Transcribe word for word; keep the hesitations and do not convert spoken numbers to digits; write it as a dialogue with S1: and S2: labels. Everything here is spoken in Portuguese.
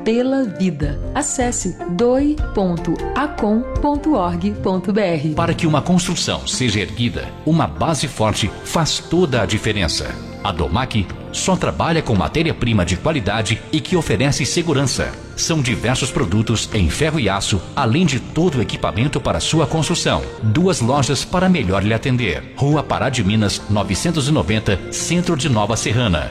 S1: pela vida. Acesse doe ponto acom ponto org ponto br.
S2: Para que uma construção seja erguida, uma base forte faz toda a diferença. A Domac só trabalha com matéria-prima de qualidade e que oferece segurança. São diversos produtos em ferro e aço, além de todo o equipamento para sua construção. Duas lojas para melhor lhe atender. Rua Pará de Minas, novecentos e noventa, Centro de Nova Serrana.